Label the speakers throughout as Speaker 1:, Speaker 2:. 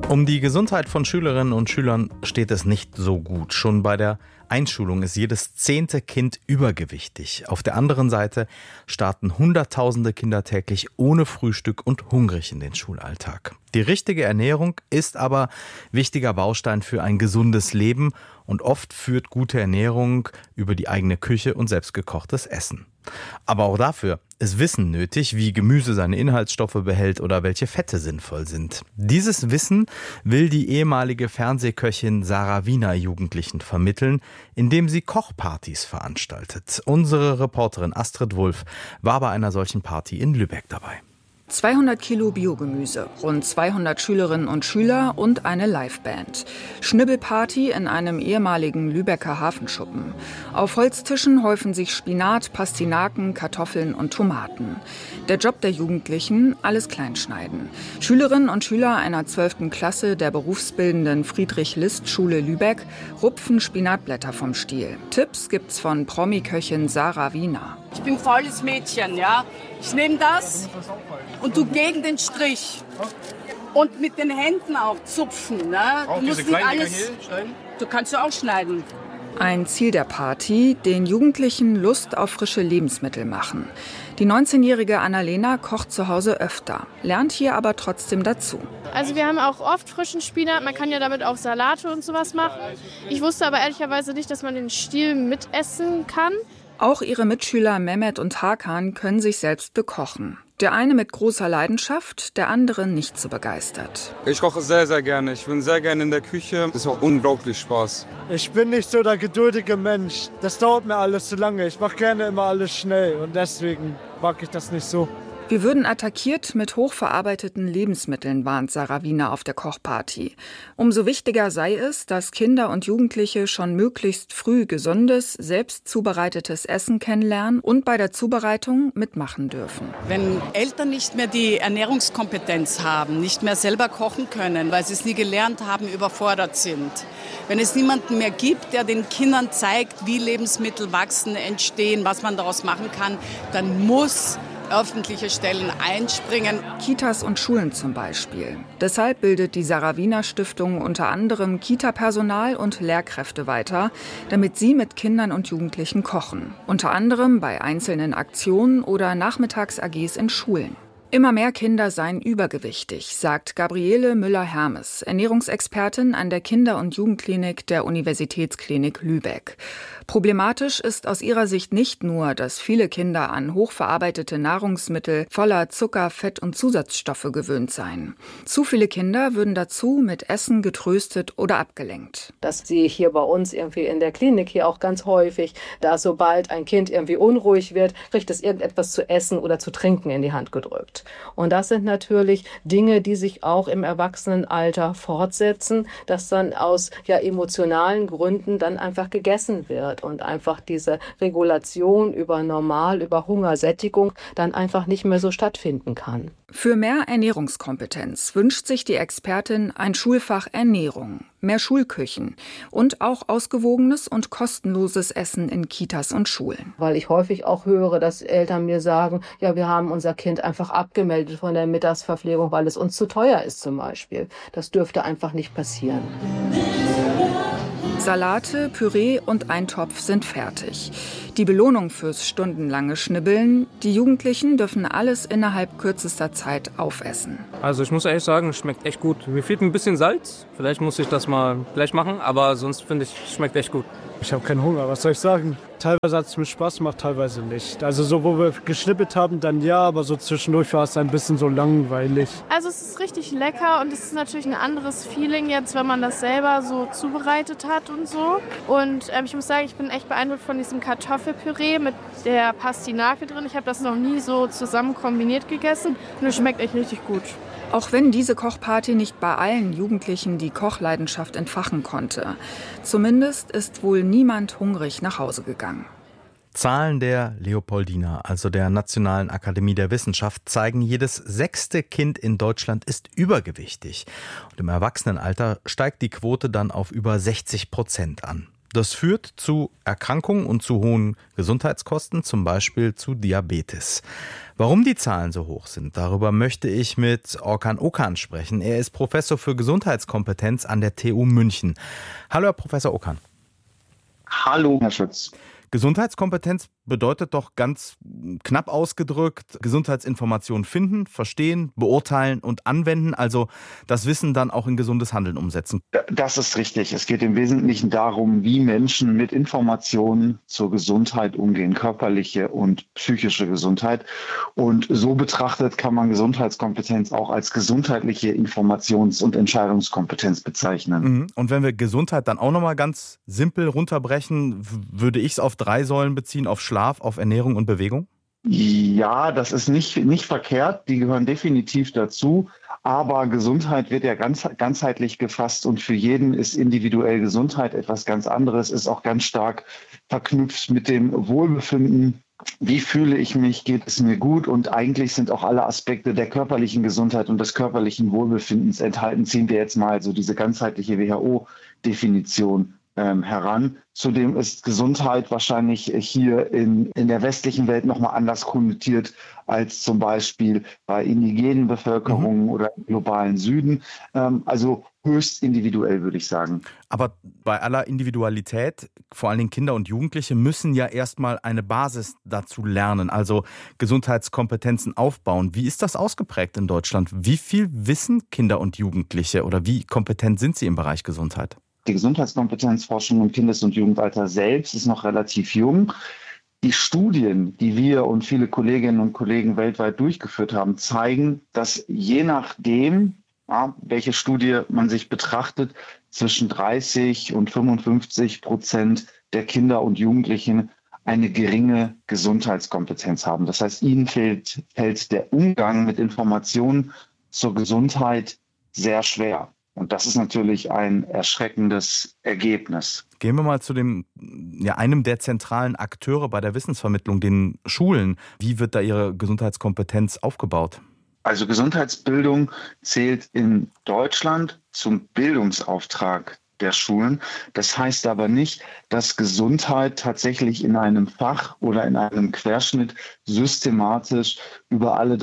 Speaker 1: Um die Gesundheit von Schülerinnen und Schülern steht es nicht so gut. Schon bei der Einschulung ist jedes 10. Kind übergewichtig. Auf der anderen Seite starten Hunderttausende Kinder täglich ohne Frühstück und hungrig in den Schulalltag. Die richtige Ernährung ist aber wichtiger Baustein für ein gesundes Leben und oft führt gute Ernährung über die eigene Küche und selbstgekochtes Essen. Aber auch dafür ist Wissen nötig, wie Gemüse seine Inhaltsstoffe behält oder welche Fette sinnvoll sind. Dieses Wissen will die ehemalige Fernsehköchin Sarah Wiener Jugendlichen vermitteln, indem sie Kochpartys veranstaltet. Unsere Reporterin Astrid Wulff war bei einer solchen Party in Lübeck dabei.
Speaker 2: 200 Kilo Biogemüse, rund 200 Schülerinnen und Schüler und eine Liveband. Schnibbelparty in einem ehemaligen Lübecker Hafenschuppen. Auf Holztischen häufen sich Spinat, Pastinaken, Kartoffeln und Tomaten. Der Job der Jugendlichen, alles kleinschneiden. Schülerinnen und Schüler einer 12. Klasse der berufsbildenden Friedrich-List-Schule Lübeck rupfen Spinatblätter vom Stiel. Tipps gibt's von Promi-Köchin Sarah Wiener.
Speaker 3: Ich bin faules Mädchen, ja. Ich nehme das und du gegen den Strich. Und mit den Händen auch zupfen. Ne?
Speaker 4: Auch
Speaker 3: du musst
Speaker 4: diese
Speaker 3: nicht
Speaker 4: kleinen
Speaker 3: alles.
Speaker 4: Dinger hier schneiden?
Speaker 3: Du kannst ja auch schneiden.
Speaker 2: Ein Ziel der Party, den Jugendlichen Lust auf frische Lebensmittel machen. Die 19-jährige Annalena kocht zu Hause öfter, lernt hier aber trotzdem dazu.
Speaker 5: Also wir haben auch oft frischen Spinat, man kann ja damit auch Salate und sowas machen. Ich wusste aber ehrlicherweise nicht, dass man den Stiel mitessen kann.
Speaker 2: Auch ihre Mitschüler Mehmet und Hakan können sich selbst bekochen. Der eine mit großer Leidenschaft, der andere nicht so begeistert.
Speaker 6: Ich koche sehr, sehr gerne. Ich bin sehr gerne in der Küche. Das macht unglaublich Spaß.
Speaker 7: Ich bin nicht so der geduldige Mensch. Das dauert mir alles zu lange. Ich mache gerne immer alles schnell und deswegen mag ich das nicht so.
Speaker 2: Wir würden attackiert mit hochverarbeiteten Lebensmitteln, warnt Sarah Wiener auf der Kochparty. Umso wichtiger sei es, dass Kinder und Jugendliche schon möglichst früh gesundes, selbst zubereitetes Essen kennenlernen und bei der Zubereitung mitmachen dürfen.
Speaker 3: Wenn Eltern nicht mehr die Ernährungskompetenz haben, nicht mehr selber kochen können, weil sie es nie gelernt haben, überfordert sind. Wenn es niemanden mehr gibt, der den Kindern zeigt, wie Lebensmittel wachsen, entstehen, was man daraus machen kann, dann muss öffentliche Stellen einspringen.
Speaker 2: Kitas und Schulen zum Beispiel. Deshalb bildet die Sarah Wiener Stiftung unter anderem Kita-Personal und Lehrkräfte weiter, damit sie mit Kindern und Jugendlichen kochen. Unter anderem bei einzelnen Aktionen oder Nachmittags-AGs in Schulen. Immer mehr Kinder seien übergewichtig, sagt Gabriele Müller-Hermes, Ernährungsexpertin an der Kinder- und Jugendklinik der Universitätsklinik Lübeck. Problematisch ist aus ihrer Sicht nicht nur, dass viele Kinder an hochverarbeitete Nahrungsmittel voller Zucker, Fett und Zusatzstoffe gewöhnt seien. Zu viele Kinder würden dazu mit Essen getröstet oder abgelenkt.
Speaker 8: Das sehe ich hier bei uns irgendwie in der Klinik hier auch ganz häufig, dass sobald ein Kind irgendwie unruhig wird, kriegt es irgendetwas zu essen oder zu trinken in die Hand gedrückt. Und das sind natürlich Dinge, die sich auch im Erwachsenenalter fortsetzen, dass dann aus emotionalen Gründen dann einfach gegessen wird und einfach diese Regulation über Hunger, Sättigung dann einfach nicht mehr so stattfinden kann.
Speaker 2: Für mehr Ernährungskompetenz wünscht sich die Expertin ein Schulfach Ernährung, mehr Schulküchen und auch ausgewogenes und kostenloses Essen in Kitas und Schulen.
Speaker 8: Weil ich häufig auch höre, dass Eltern mir sagen, ja, wir haben unser Kind einfach abgemeldet von der Mittagsverpflegung, weil es uns zu teuer ist zum Beispiel. Das dürfte einfach nicht passieren.
Speaker 2: Salate, Püree und Eintopf sind fertig. Die Belohnung fürs stundenlange Schnibbeln, die Jugendlichen dürfen alles innerhalb kürzester Zeit aufessen.
Speaker 4: Also ich muss ehrlich sagen, es schmeckt echt gut. Mir fehlt ein bisschen Salz. Vielleicht muss ich das mal gleich machen, aber sonst finde ich, es schmeckt echt gut.
Speaker 7: Ich habe keinen Hunger, was soll ich sagen? Teilweise hat es mir Spaß gemacht, teilweise nicht. Also so, wo wir geschnippelt haben, dann ja, aber so zwischendurch war es ein bisschen so langweilig.
Speaker 5: Also es ist richtig lecker und es ist natürlich ein anderes Feeling jetzt, wenn man das selber so zubereitet hat und so. Und ich muss sagen, ich bin echt beeindruckt von diesem Kartoffelpüree mit der Pastinake drin. Ich habe das noch nie so zusammen kombiniert gegessen und es schmeckt echt richtig gut.
Speaker 2: Auch wenn diese Kochparty nicht bei allen Jugendlichen die Kochleidenschaft entfachen konnte. Zumindest ist wohl niemand hungrig nach Hause gegangen.
Speaker 1: Zahlen der Leopoldina, also der Nationalen Akademie der Wissenschaft, zeigen, jedes 6. Kind in Deutschland ist übergewichtig. Und im Erwachsenenalter steigt die Quote dann auf über 60% an. Das führt zu Erkrankungen und zu hohen Gesundheitskosten, zum Beispiel zu Diabetes. Warum die Zahlen so hoch sind, darüber möchte ich mit Orkan Okan sprechen. Er ist Professor für Gesundheitskompetenz an der TU München. Hallo, Herr Professor Okan.
Speaker 9: Hallo, Herr Schütz.
Speaker 1: Gesundheitskompetenz bedeutet doch ganz knapp ausgedrückt, Gesundheitsinformationen finden, verstehen, beurteilen und anwenden, also das Wissen dann auch in gesundes Handeln umsetzen.
Speaker 9: Das ist richtig. Es geht im Wesentlichen darum, wie Menschen mit Informationen zur Gesundheit umgehen, körperliche und psychische Gesundheit. Und so betrachtet kann man Gesundheitskompetenz auch als gesundheitliche Informations- und Entscheidungskompetenz bezeichnen.
Speaker 1: Und wenn wir Gesundheit dann auch nochmal ganz simpel runterbrechen, würde ich es auf 3 Säulen beziehen, auf Schlaf, auf Ernährung und Bewegung?
Speaker 9: Ja, das ist nicht verkehrt. Die gehören definitiv dazu. Aber Gesundheit wird ja ganzheitlich gefasst und für jeden ist individuell Gesundheit etwas ganz anderes, ist auch ganz stark verknüpft mit dem Wohlbefinden. Wie fühle ich mich? Geht es mir gut? Und eigentlich sind auch alle Aspekte der körperlichen Gesundheit und des körperlichen Wohlbefindens enthalten. Ziehen wir jetzt mal so diese ganzheitliche WHO-Definition heran. Zudem ist Gesundheit wahrscheinlich hier in der westlichen Welt nochmal anders konnotiert als zum Beispiel bei indigenen Bevölkerungen oder im globalen Süden. Also höchst individuell, würde ich sagen.
Speaker 1: Aber bei aller Individualität, vor allen Dingen Kinder und Jugendliche, müssen ja erstmal eine Basis dazu lernen, also Gesundheitskompetenzen aufbauen. Wie ist das ausgeprägt in Deutschland? Wie viel wissen Kinder und Jugendliche oder wie kompetent sind sie im Bereich Gesundheit?
Speaker 9: Die Gesundheitskompetenzforschung im Kindes- und Jugendalter selbst ist noch relativ jung. Die Studien, die wir und viele Kolleginnen und Kollegen weltweit durchgeführt haben, zeigen, dass je nachdem, welche Studie man sich betrachtet, zwischen 30 und 55% der Kinder und Jugendlichen eine geringe Gesundheitskompetenz haben. Das heißt, ihnen fällt der Umgang mit Informationen zur Gesundheit sehr schwer. Und das ist natürlich ein erschreckendes Ergebnis.
Speaker 1: Gehen wir mal zu einem der zentralen Akteure bei der Wissensvermittlung, den Schulen. Wie wird da Ihre Gesundheitskompetenz aufgebaut?
Speaker 9: Also Gesundheitsbildung zählt in Deutschland zum Bildungsauftrag der Schulen. Das heißt aber nicht, dass Gesundheit tatsächlich in einem Fach oder in einem Querschnitt systematisch über über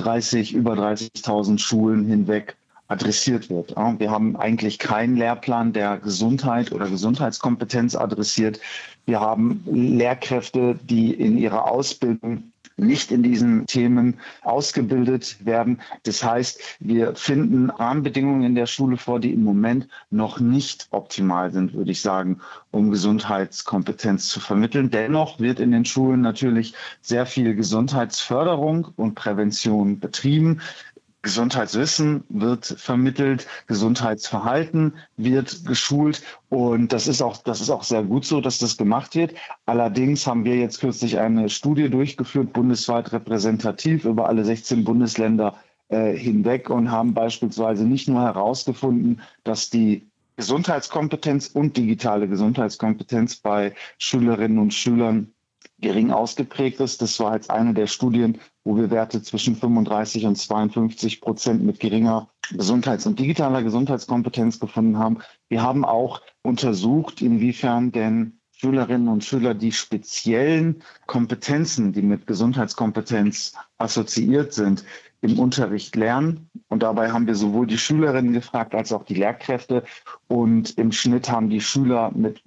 Speaker 9: 30.000 Schulen hinweg adressiert wird. Wir haben eigentlich keinen Lehrplan, der Gesundheit oder Gesundheitskompetenz adressiert. Wir haben Lehrkräfte, die in ihrer Ausbildung nicht in diesen Themen ausgebildet werden. Das heißt, wir finden Rahmenbedingungen in der Schule vor, die im Moment noch nicht optimal sind, würde ich sagen, um Gesundheitskompetenz zu vermitteln. Dennoch wird in den Schulen natürlich sehr viel Gesundheitsförderung und Prävention betrieben. Gesundheitswissen wird vermittelt, Gesundheitsverhalten wird geschult und das ist auch sehr gut so, dass das gemacht wird. Allerdings haben wir jetzt kürzlich eine Studie durchgeführt, bundesweit repräsentativ über alle 16 Bundesländer hinweg und haben beispielsweise nicht nur herausgefunden, dass die Gesundheitskompetenz und digitale Gesundheitskompetenz bei Schülerinnen und Schülern gering ausgeprägt ist. Das war jetzt eine der Studien, wo wir Werte zwischen 35 und 52% mit geringer Gesundheits- und digitaler Gesundheitskompetenz gefunden haben. Wir haben auch untersucht, inwiefern denn Schülerinnen und Schüler die speziellen Kompetenzen, die mit Gesundheitskompetenz assoziiert sind, im Unterricht lernen. Und dabei haben wir sowohl die Schülerinnen gefragt als auch die Lehrkräfte. Und im Schnitt haben die Schüler mit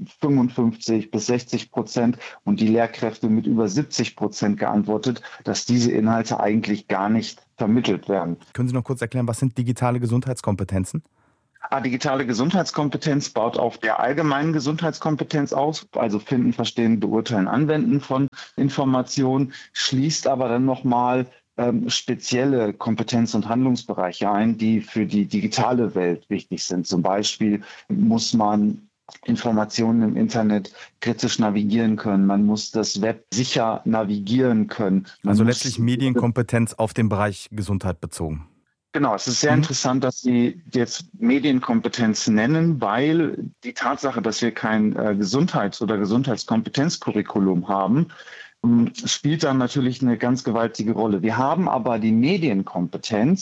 Speaker 9: 55-60% und die Lehrkräfte mit über 70% geantwortet, dass diese Inhalte eigentlich gar nicht vermittelt werden.
Speaker 1: Können Sie noch kurz erklären, was sind digitale Gesundheitskompetenzen?
Speaker 9: Digitale Gesundheitskompetenz baut auf der allgemeinen Gesundheitskompetenz aus, also Finden, Verstehen, Beurteilen, Anwenden von Informationen, schließt aber dann nochmal spezielle Kompetenz- und Handlungsbereiche ein, die für die digitale Welt wichtig sind. Zum Beispiel muss man Informationen im Internet kritisch navigieren können. Man muss das Web sicher navigieren können.
Speaker 1: Also letztlich Medienkompetenz auf den Bereich Gesundheit bezogen.
Speaker 9: Genau, es ist sehr interessant, dass Sie jetzt Medienkompetenz nennen, weil die Tatsache, dass wir kein Gesundheits- oder Gesundheitskompetenzcurriculum haben, spielt dann natürlich eine ganz gewaltige Rolle. Wir haben aber die Medienkompetenz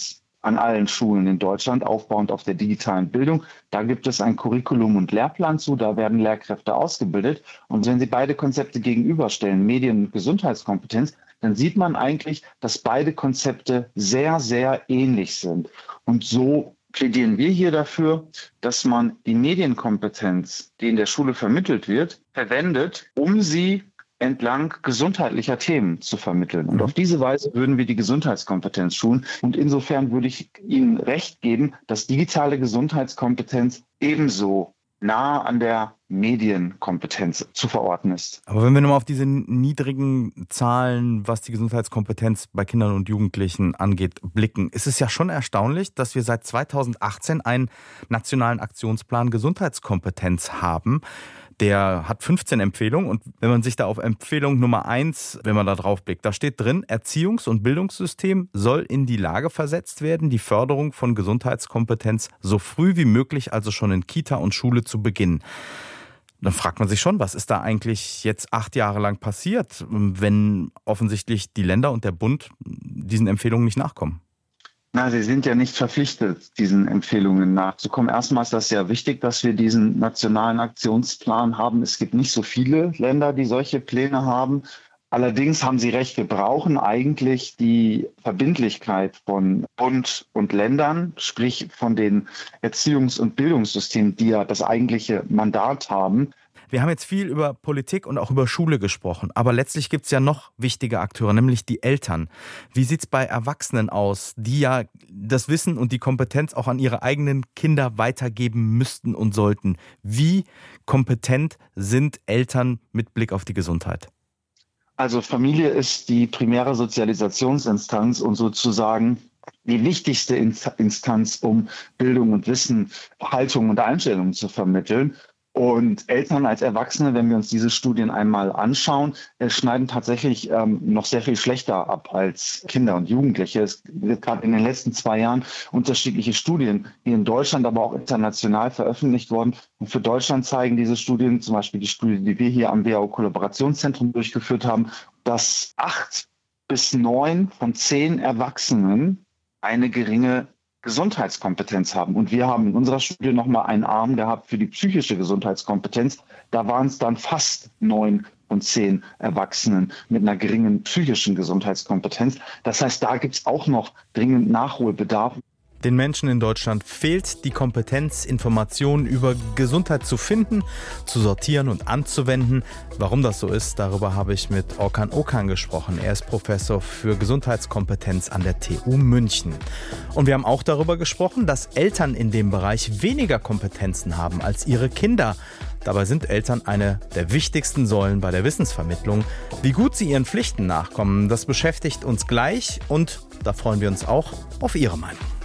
Speaker 9: an allen Schulen in Deutschland, aufbauend auf der digitalen Bildung. Da gibt es ein Curriculum und Lehrplan zu, da werden Lehrkräfte ausgebildet. Und wenn Sie beide Konzepte gegenüberstellen, Medien- und Gesundheitskompetenz, dann sieht man eigentlich, dass beide Konzepte sehr, sehr ähnlich sind. Und so plädieren wir hier dafür, dass man die Medienkompetenz, die in der Schule vermittelt wird, verwendet, um sie entlang gesundheitlicher Themen zu vermitteln. Und auf diese Weise würden wir die Gesundheitskompetenz schulen. Und insofern würde ich Ihnen recht geben, dass digitale Gesundheitskompetenz ebenso nah an der Medienkompetenz zu verorten ist.
Speaker 1: Aber wenn wir nochmal auf diese niedrigen Zahlen, was die Gesundheitskompetenz bei Kindern und Jugendlichen angeht, blicken, ist es ja schon erstaunlich, dass wir seit 2018 einen nationalen Aktionsplan Gesundheitskompetenz haben. Der hat 15 Empfehlungen und wenn man sich da auf Empfehlung Nummer 1, wenn man da drauf blickt, da steht drin, Erziehungs- und Bildungssystem soll in die Lage versetzt werden, die Förderung von Gesundheitskompetenz so früh wie möglich, also schon in Kita und Schule zu beginnen. Dann fragt man sich schon, was ist da eigentlich jetzt 8 Jahre lang passiert, wenn offensichtlich die Länder und der Bund diesen Empfehlungen nicht nachkommen?
Speaker 9: Na, Sie sind ja nicht verpflichtet, diesen Empfehlungen nachzukommen. Erstmal ist das sehr wichtig, dass wir diesen nationalen Aktionsplan haben. Es gibt nicht so viele Länder, die solche Pläne haben. Allerdings haben Sie recht, wir brauchen eigentlich die Verbindlichkeit von Bund und Ländern, sprich von den Erziehungs- und Bildungssystemen, die ja das eigentliche Mandat haben.
Speaker 1: Wir haben jetzt viel über Politik und auch über Schule gesprochen, aber letztlich gibt es ja noch wichtige Akteure, nämlich die Eltern. Wie sieht es bei Erwachsenen aus, die ja das Wissen und die Kompetenz auch an ihre eigenen Kinder weitergeben müssten und sollten? Wie kompetent sind Eltern mit Blick auf die Gesundheit?
Speaker 9: Also Familie ist die primäre Sozialisationsinstanz und sozusagen die wichtigste Instanz, um Bildung und Wissen, Haltung und Einstellungen zu vermitteln. Und Eltern als Erwachsene, wenn wir uns diese Studien einmal anschauen, schneiden tatsächlich noch sehr viel schlechter ab als Kinder und Jugendliche. Es wird gerade in den letzten 2 Jahren unterschiedliche Studien hier in Deutschland, aber auch international veröffentlicht worden. Und für Deutschland zeigen diese Studien, zum Beispiel die Studie, die wir hier am WHO-Kollaborationszentrum durchgeführt haben, dass 8 bis 9 von 10 Erwachsenen eine geringe Gesundheitskompetenz haben. Und wir haben in unserer Studie nochmal einen Arm gehabt für die psychische Gesundheitskompetenz. Da waren es dann fast 9 von 10 Erwachsenen mit einer geringen psychischen Gesundheitskompetenz. Das heißt, da gibt es auch noch dringend Nachholbedarf.
Speaker 1: Den Menschen in Deutschland fehlt die Kompetenz, Informationen über Gesundheit zu finden, zu sortieren und anzuwenden. Warum das so ist, darüber habe ich mit Orkan Okan gesprochen. Er ist Professor für Gesundheitskompetenz an der TU München. Und wir haben auch darüber gesprochen, dass Eltern in dem Bereich weniger Kompetenzen haben als ihre Kinder. Dabei sind Eltern eine der wichtigsten Säulen bei der Wissensvermittlung. Wie gut sie ihren Pflichten nachkommen, das beschäftigt uns gleich und da freuen wir uns auch auf Ihre Meinung.